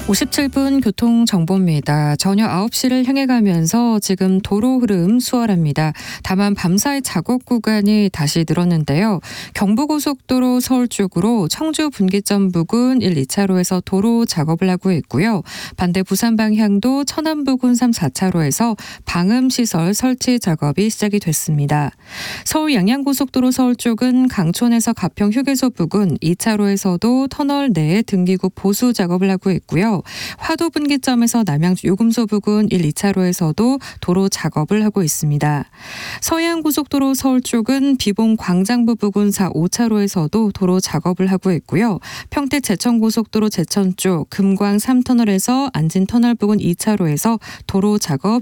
57분 교통정보입니다. 저녁 9시를 향해 가면서 지금 도로 흐름 수월합니다. 다만 밤사이 작업 구간이 다시 늘었는데요. 경부고속도로 서울 쪽으로 청주 분기점 부근 1, 2차로에서 도로 작업을 하고 있고요. 반대 부산 방향도 천안 부근 3, 4차로에서 방음시설 설치 작업이 시작이 됐습니다. 서울 양양고속도로 서울 쪽은 강촌에서 가평 휴게소 부근 2차로에서도 터널 내에 등기구 보수 작업을 하고 있고요. 화도 분기점에서 남양 요금소 부근 1, 2차로에서도 도로 작업을 하고 있습니다. 서해안고속도로 서울 쪽은 비봉 광장부 부근 4, 5차로에서도 도로 작업을 하고 있고요. 평택 제천고속도로 제천 쪽 금광 3터널에서 안진터널 부근 2차로에서 도로 작업